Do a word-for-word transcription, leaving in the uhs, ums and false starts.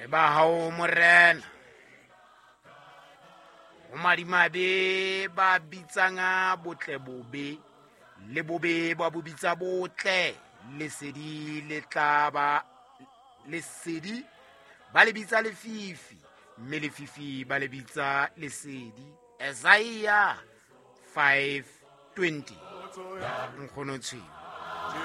re ba hao morena o madimabe ba bitsanga botle bobe le bobe ba bobitsa botle lesedi le tlaba lesedi ba le bitsa lefifi mme lefifi ba le bitsa lesedi. Isaiah five twenty nkgono tshweu.